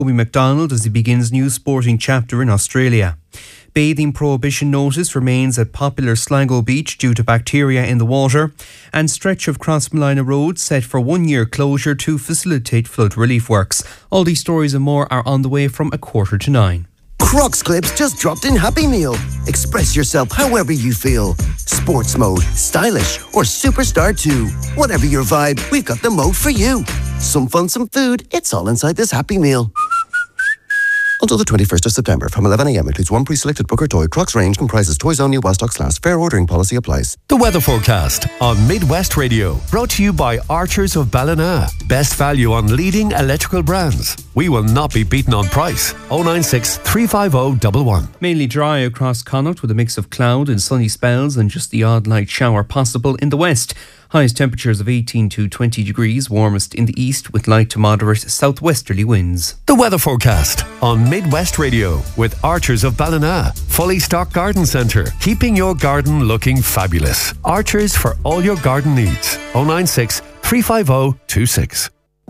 Obi MacDonald as he begins new sporting chapter in Australia. Bathing prohibition notice remains at popular Sligo Beach due to bacteria in the water, and stretch of Crossmolina Road set for 1 year closure to facilitate flood relief works. All these stories and more are on the way from 8:45. Crocs Clips just dropped in Happy Meal. Express yourself however you feel. Sports mode, stylish, or superstar too. Whatever your vibe, we've got the mode for you. Some fun, some food, it's all inside this Happy Meal. Until the 21st of September, from 11 a.m. includes one pre-selected book or toy. Crocs range comprises toys only while stocks last. Fair ordering policy applies. The weather forecast on Midwest Radio. Brought to you by Archers of Ballina. Best value on leading electrical brands. We will not be beaten on price. 096 350 11. Mainly dry across Connaught with a mix of cloud and sunny spells and just the odd light shower possible in the west. Highest temperatures of 18 to 20 degrees, warmest in the east with light to moderate southwesterly winds. The weather forecast on Midwest Radio with Archers of Ballina. Fully stocked garden centre, keeping your garden looking fabulous. Archers for all your garden needs. 096 350 26.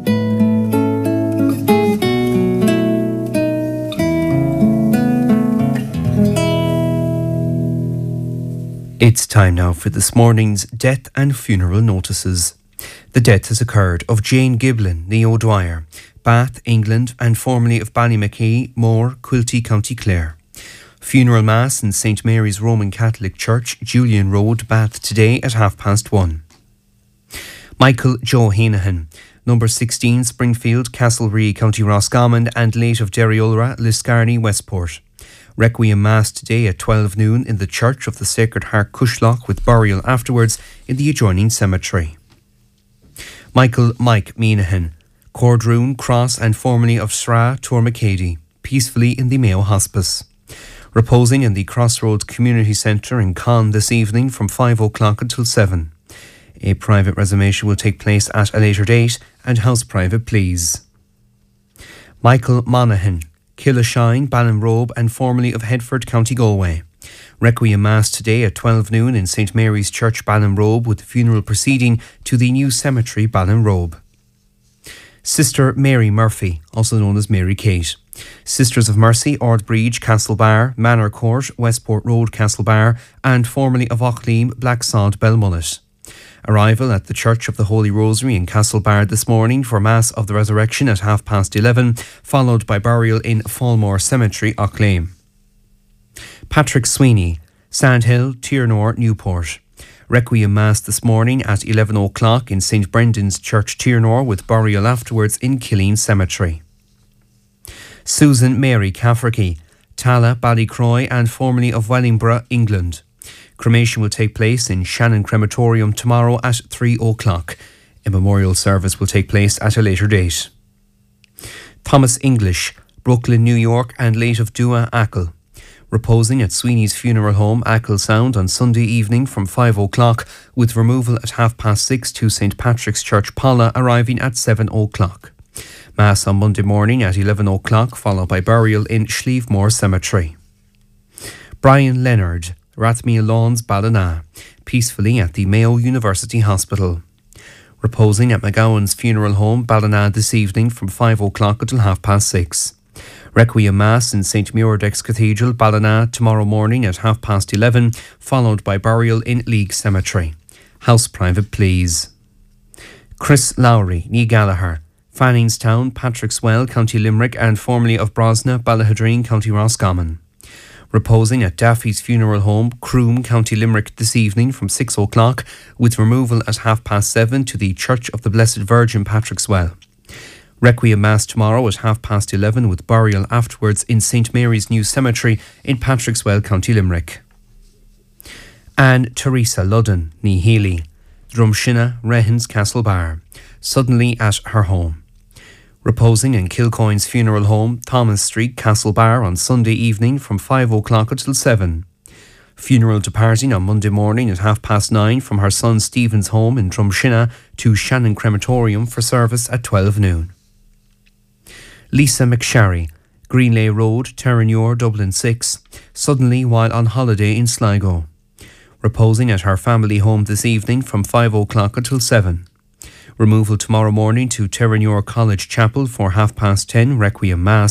It's time now for this morning's death and funeral notices. The death has occurred of Jane Giblin, née O'Dwyer, Bath, England, and formerly of Ballymackie, Moore, Quilty, County Clare. Funeral Mass in St Mary's Roman Catholic Church, Julian Road, Bath, today at 1:30. Michael Joe Hanahan, number 16, Springfield, Castlereagh, County Roscommon, and late of Derry Ulra, Liscarney, Westport. Requiem Mass today at 12 noon in the Church of the Sacred Heart, Cushlock, with burial afterwards in the adjoining cemetery. Michael Mike Meanahan, Cordroon, Cross, and formerly of Sra, Tormacady, peacefully in the Mayo Hospice. Reposing in the Crossroads Community Centre in Con this evening from 5 o'clock until 7. A private resumption will take place at a later date, and house private please. Michael Monaghan, Killashine, Ballinrobe, and formerly of Headford, County Galway. Requiem Mass today at 12 noon in St Mary's Church, Ballinrobe, with the funeral proceeding to the new cemetery, Ballinrobe. Sister Mary Murphy, also known as Mary Kate. Sisters of Mercy, Ordbridge, Castlebar, Manor Court, Westport Road, Castlebar, and formerly of Auchleam, Blacksod, Belmullet. Arrival at the Church of the Holy Rosary in Castlebar this morning for Mass of the Resurrection at 11:30, followed by burial in Fallmore Cemetery, Auchleam. Patrick Sweeney, Sandhill, Tiernor, Newport. Requiem Mass this morning at 11 o'clock in St Brendan's Church, Tiernor, with burial afterwards in Killeen Cemetery. Susan Mary Cafferkey, Tala, Ballycroy, and formerly of Wellingborough, England. Cremation will take place in Shannon Crematorium tomorrow at 3 o'clock. A memorial service will take place at a later date. Thomas English, Brooklyn, New York, and late of Dua Ackle. Reposing at Sweeney's Funeral Home, Ackle Sound, on Sunday evening from 5 o'clock, with removal at 6:30 to St Patrick's Church, Polla, arriving at 7 o'clock. Mass on Monday morning at 11 o'clock, followed by burial in Schlievemore Cemetery. Brian Leonard, Rathmere Lawns, Ballina, peacefully at the Mayo University Hospital. Reposing at McGowan's Funeral Home, Ballina, this evening from 5 o'clock until 6:30. Requiem Mass in St Muirdex Cathedral, Ballina, tomorrow morning at 11:30, followed by burial in League Cemetery. House private please. Chris Lowry, née Gallagher, Fanningstown, Patrickswell, County Limerick, and formerly of Brosna, Ballahadreen, County Roscommon. Reposing at Daffy's Funeral Home, Croom, County Limerick, this evening from 6 o'clock, with removal at 7:30 to the Church of the Blessed Virgin, Patrickswell. Requiem Mass tomorrow at 11:30, with burial afterwards in St Mary's New Cemetery in Patrickswell, County Limerick. Anne Teresa Ludden, née Healy, Drumshinna, Rehens, Castlebar, suddenly at her home. Reposing in Kilcoyne's Funeral Home, Thomas Street, Castlebar, on Sunday evening from 5 o'clock until 7. Funeral departing on Monday morning at 9:30 from her son Stephen's home in Drumshinna to Shannon Crematorium for service at 12 noon. Lisa McSharry, Greenlay Road, Terranure, Dublin 6, suddenly while on holiday in Sligo. Reposing at her family home this evening from 5 o'clock until 7. Removal tomorrow morning to Terranure College Chapel for 10:30 Requiem Mass.